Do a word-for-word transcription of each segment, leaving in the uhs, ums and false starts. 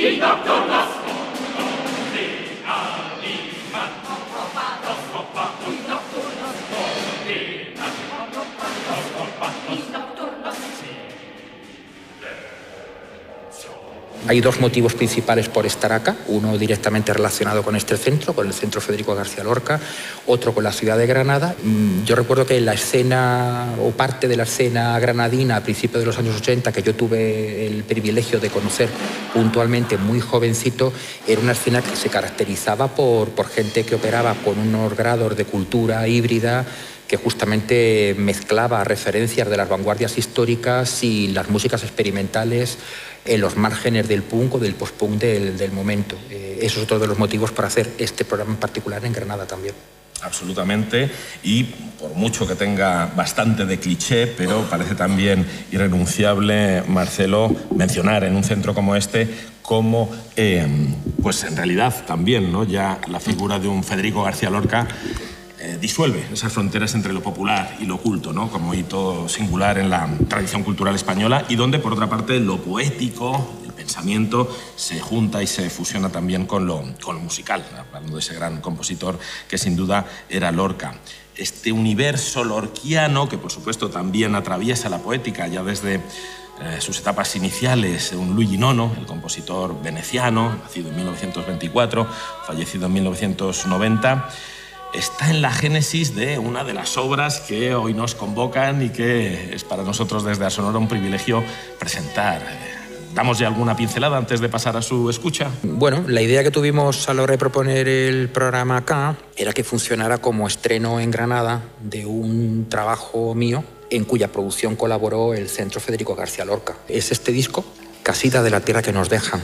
Hay dos motivos principales por estar acá, uno directamente relacionado con este centro, con el Centro Federico García Lorca, otro con la ciudad de Granada. Yo recuerdo que la escena, o parte de la escena granadina a principios de los años ochenta, que yo tuve el privilegio de conocer puntualmente muy jovencito, era una escena que se caracterizaba por, por gente que operaba con unos grados de cultura híbrida, que justamente mezclaba referencias de las vanguardias históricas y las músicas experimentales en los márgenes del punk o del post-punk del, del momento. Eh, eso es otro de los motivos para hacer este programa en particular en Granada también. Absolutamente, y por mucho que tenga bastante de cliché, pero parece también irrenunciable, Marcelo, mencionar en un centro como este cómo, eh, pues en realidad también, ¿no?, ya la figura de un Federico García Lorca Eh, disuelve esas fronteras entre lo popular y lo culto, ¿no?, como hito singular en la tradición cultural española, y donde, por otra parte, lo poético, el pensamiento, se junta y se fusiona también con lo, con lo musical, hablando de ese gran compositor que sin duda era Lorca. Este universo lorquiano, que por supuesto también atraviesa la poética ya desde eh, sus etapas iniciales, un Luigi Nono, el compositor veneciano, nacido en mil novecientos veinticuatro, fallecido en mil novecientos noventa, está en la génesis de una de las obras que hoy nos convocan y que es para nosotros desde Asonora un privilegio presentar. ¿Damos ya alguna pincelada antes de pasar a su escucha? Bueno, la idea que tuvimos a la hora de proponer el programa acá era que funcionara como estreno en Granada de un trabajo mío en cuya producción colaboró el Centro Federico García Lorca. Es este disco, Casita de la tierra que nos dejan.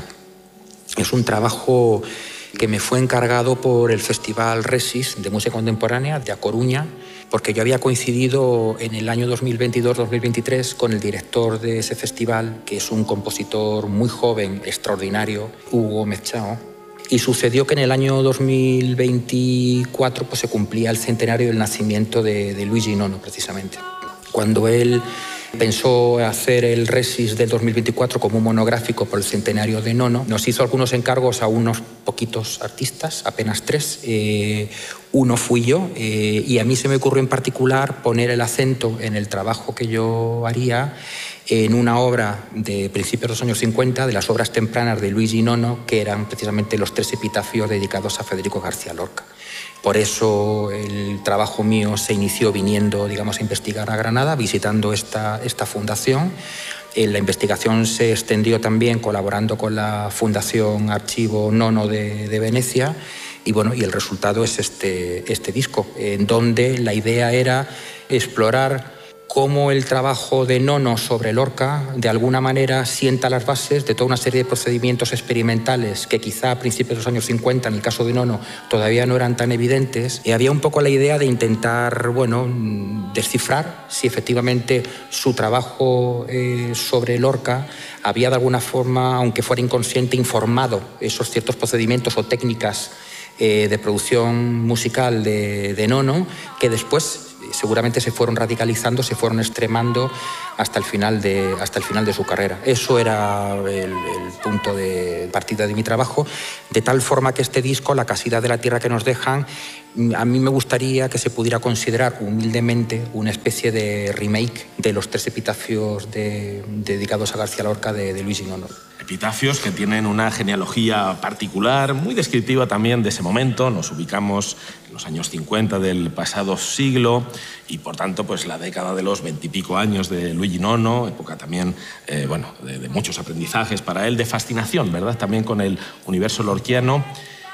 Es un trabajo que me fue encargado por el Festival Resis de Música Contemporánea de A Coruña, porque yo había coincidido en el año dos mil veintidós dos mil veintitrés con el director de ese festival, que es un compositor muy joven, extraordinario, Hugo Gómez Chao. Y sucedió que en el año dos mil veinticuatro pues, se cumplía el centenario del nacimiento de, de Luigi Nono, precisamente. Cuando él pensó hacer el Resis del dos mil veinticuatro como un monográfico por el centenario de Nono, nos hizo algunos encargos a unos poquitos artistas, apenas tres. Eh, uno fui yo, eh, y a mí se me ocurrió en particular poner el acento en el trabajo que yo haría en una obra de principios de los años cincuenta, de las obras tempranas de Luigi Nono, que eran precisamente los tres epitafios dedicados a Federico García Lorca. Por eso el trabajo mío se inició viniendo, digamos, a investigar a Granada, visitando esta, esta fundación. Eh, la investigación se extendió también colaborando con la Fundación Archivo Nono de, de Venecia, y, bueno, y el resultado es este, este disco, en donde la idea era explorar cómo el trabajo de Nono sobre Lorca de alguna manera sienta las bases de toda una serie de procedimientos experimentales que quizá a principios de los años cincuenta, en el caso de Nono, todavía no eran tan evidentes. Y había un poco la idea de intentar, bueno, descifrar si efectivamente su trabajo eh, sobre Lorca había de alguna forma, aunque fuera inconsciente, informado esos ciertos procedimientos o técnicas eh, de producción musical de, de Nono, que después seguramente se fueron radicalizando, se fueron extremando hasta el final de, hasta el final de su carrera. Eso era el, el punto de partida de mi trabajo, de tal forma que este disco, La casita de la tierra que nos dejan, a mí me gustaría que se pudiera considerar humildemente una especie de remake de los tres epitafios de, dedicados a García Lorca de, de Luigi Nono. Epitafios que tienen una genealogía particular, muy descriptiva también de ese momento. Nos ubicamos en los años cincuenta del pasado siglo y, por tanto, pues la década de los veintipico años de Luigi Nono, época también, eh, bueno, de, de muchos aprendizajes para él, de fascinación, ¿verdad?, también con el universo lorquiano,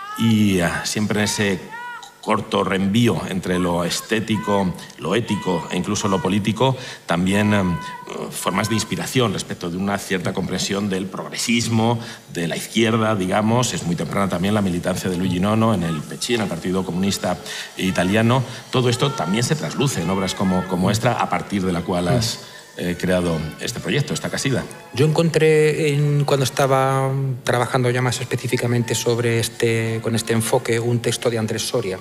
y uh, siempre en ese corto reenvío entre lo estético, lo ético e incluso lo político, también eh, formas de inspiración respecto de una cierta comprensión del progresismo, de la izquierda, digamos. Es muy temprana también la militancia de Luigi Nono en el P C I, en el Partido Comunista Italiano. Todo esto también se trasluce en obras como, como esta, a partir de la cual has eh, creado este proyecto, esta casida. Yo encontré, en, cuando estaba trabajando ya más específicamente sobre este, con este enfoque, un texto de Andrés Soria,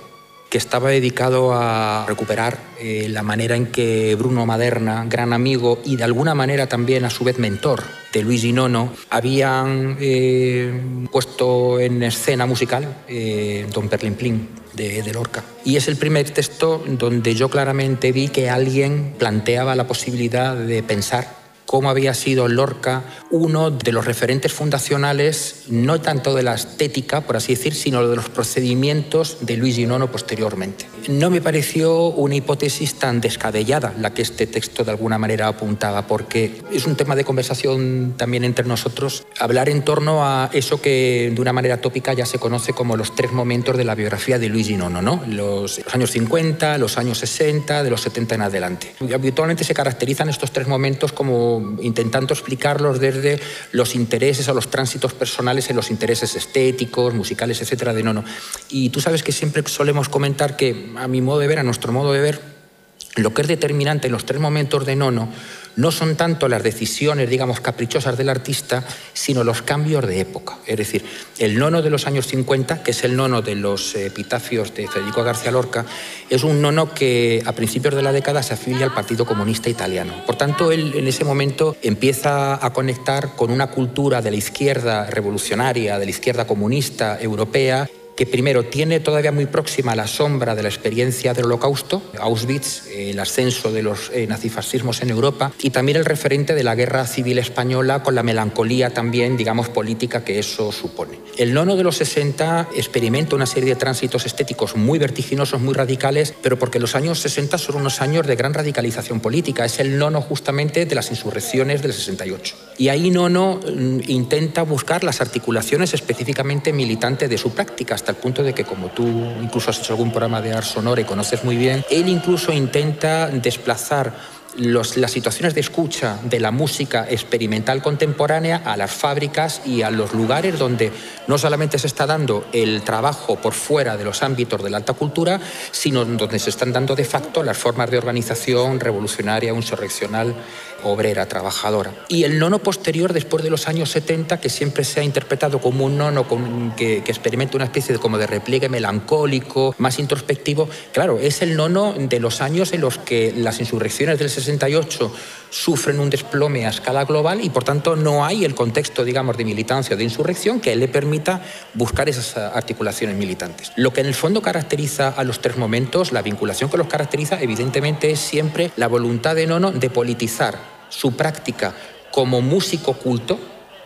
que estaba dedicado a recuperar eh, la manera en que Bruno Maderna, gran amigo y de alguna manera también a su vez mentor de Luigi Nono, habían eh, puesto en escena musical eh, Don Perlimplín de, de Lorca. Y es el primer texto donde yo claramente vi que alguien planteaba la posibilidad de pensar cómo había sido Lorca uno de los referentes fundacionales, no tanto de la estética, por así decir, sino de los procedimientos de Luigi Nono posteriormente. No me pareció una hipótesis tan descabellada la que este texto de alguna manera apuntaba, porque es un tema de conversación también entre nosotros, hablar en torno a eso que de una manera tópica ya se conoce como los tres momentos de la biografía de Luigi Nono, ¿no? Los, los años cincuenta, los años sesenta, de los setenta en adelante. Y habitualmente se caracterizan estos tres momentos como intentando explicarlos desde los intereses o los tránsitos personales en los intereses estéticos, musicales, etcétera, de Nono. Y tú sabes que siempre solemos comentar que, a mi modo de ver, a nuestro modo de ver, lo que es determinante en los tres momentos de Nono no son tanto las decisiones, digamos, caprichosas del artista, sino los cambios de época. Es decir, el Nono de los años cincuenta, que es el Nono de los epitafios de Federico García Lorca, es un Nono que a principios de la década se afilia al Partido Comunista Italiano. Por tanto, él en ese momento empieza a conectar con una cultura de la izquierda revolucionaria, de la izquierda comunista europea, que primero tiene todavía muy próxima la sombra de la experiencia del Holocausto, Auschwitz, el ascenso de los eh, nazifascismos en Europa, y también el referente de la Guerra Civil Española con la melancolía también, digamos, política que eso supone. El Nono de los sesenta experimenta una serie de tránsitos estéticos muy vertiginosos, muy radicales, pero porque los años sesenta son unos años de gran radicalización política. Es el Nono justamente de las insurrecciones del sesenta y ocho. Y ahí Nono mm, intenta buscar las articulaciones específicamente militantes de su práctica, hasta el punto de que, como tú incluso has hecho algún programa de Ars Sonora y conoces muy bien, él incluso intenta desplazar los, las situaciones de escucha de la música experimental contemporánea a las fábricas y a los lugares donde no solamente se está dando el trabajo por fuera de los ámbitos de la alta cultura, sino donde se están dando de facto las formas de organización revolucionaria, insurreccional, obrera, trabajadora. Y el Nono posterior, después de los años setenta, que siempre se ha interpretado como un Nono con, que, que experimenta una especie de, como de repliegue melancólico, más introspectivo, claro, es el Nono de los años en los que las insurrecciones del sesenta y ocho sufren un desplome a escala global y, por tanto, no hay el contexto, digamos, de militancia o de insurrección que le permita buscar esas articulaciones militantes. Lo que en el fondo caracteriza a los tres momentos, la vinculación que los caracteriza, evidentemente, es siempre la voluntad de Nono de politizar su práctica como músico culto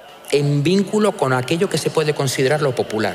en vínculo con aquello que se puede considerar lo popular.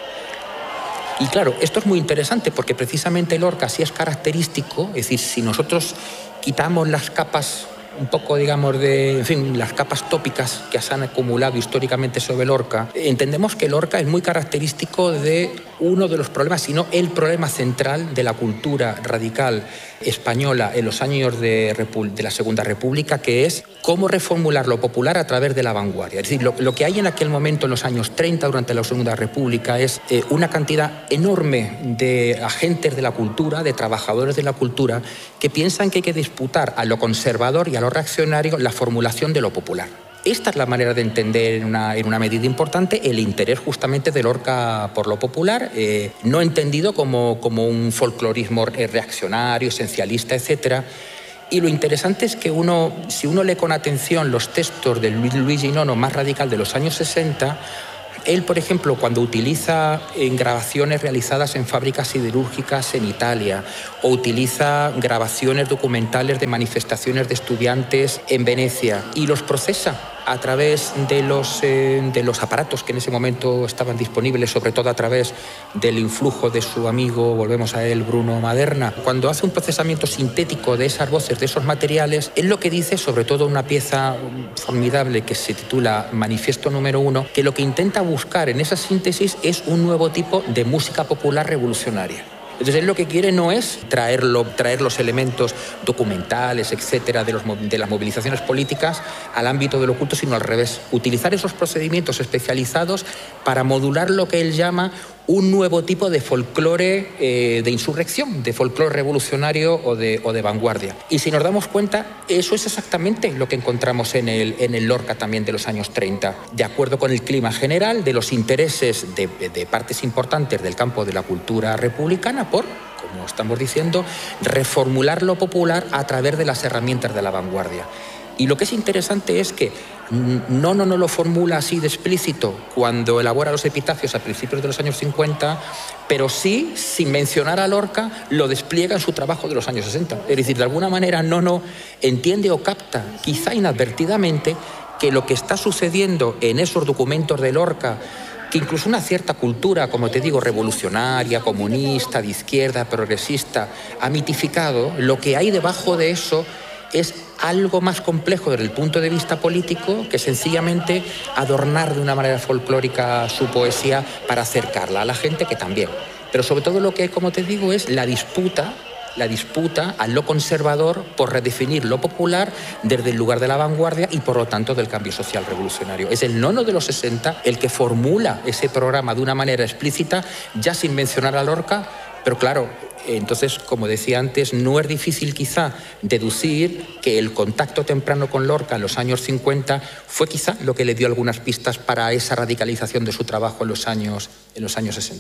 Y claro, esto es muy interesante porque precisamente Lorca sí es característico, es decir, si nosotros quitamos las capas un poco, digamos, de, en fin, las capas tópicas que se han acumulado históricamente sobre Lorca, entendemos que Lorca es muy característico de uno de los problemas, sino el problema central de la cultura radical española en los años de, de la Segunda República, que es cómo reformular lo popular a través de la vanguardia. Es decir, lo, lo que hay en aquel momento, en los años treinta, durante la Segunda República, es eh, una cantidad enorme de agentes de la cultura, de trabajadores de la cultura, que piensan que hay que disputar a lo conservador y a lo reaccionario la formulación de lo popular. Esta es la manera de entender en una, en una medida importante el interés justamente de Lorca por lo popular, eh, no entendido como, como un folclorismo reaccionario, esencialista, etcétera. Y lo interesante es que uno, si uno lee con atención los textos de Luigi Nono más radical de los años sesenta, él, por ejemplo, cuando utiliza en grabaciones realizadas en fábricas siderúrgicas en Italia o utiliza grabaciones documentales de manifestaciones de estudiantes en Venecia y los procesa a través de los, eh, de los aparatos que en ese momento estaban disponibles, sobre todo a través del influjo de su amigo, volvemos a él, Bruno Maderna. Cuando hace un procesamiento sintético de esas voces, de esos materiales, él lo que dice, sobre todo una pieza formidable que se titula Manifiesto número uno, que lo que intenta buscar en esa síntesis es un nuevo tipo de música popular revolucionaria. Entonces, él lo que quiere no es traerlo, traer los elementos documentales, etcétera, de, los, de las movilizaciones políticas al ámbito del oculto, sino al revés. Utilizar esos procedimientos especializados para modular lo que él llama un nuevo tipo de folclore eh, de insurrección, de folclore revolucionario o de, o de vanguardia. Y si nos damos cuenta, eso es exactamente lo que encontramos en el, en el Lorca también de los años treinta. De acuerdo con el clima general, de los intereses de, de partes importantes del campo de la cultura republicana por como estamos diciendo, reformular lo popular a través de las herramientas de la vanguardia. Y lo que es interesante es que no, no, no lo formula así de explícito cuando elabora los epitafios a principios de los años cincuenta, pero sí, sin mencionar a Lorca, lo despliega en su trabajo de los años sesenta. Es decir, de alguna manera Nono entiende o capta, quizá inadvertidamente, que lo que está sucediendo en esos documentos de Lorca, que incluso una cierta cultura, como te digo, revolucionaria, comunista, de izquierda, progresista, ha mitificado, lo que hay debajo de eso es algo más complejo desde el punto de vista político que sencillamente adornar de una manera folclórica su poesía para acercarla a la gente, que también. Pero sobre todo lo que hay, como te digo, es la disputa, la disputa a lo conservador por redefinir lo popular desde el lugar de la vanguardia y por lo tanto del cambio social revolucionario. Es el Nono de los sesenta el que formula ese programa de una manera explícita, ya sin mencionar a Lorca, pero claro, entonces, como decía antes, no es difícil quizá deducir que el contacto temprano con Lorca en los años cincuenta fue quizá lo que le dio algunas pistas para esa radicalización de su trabajo en los años, en los años sesenta.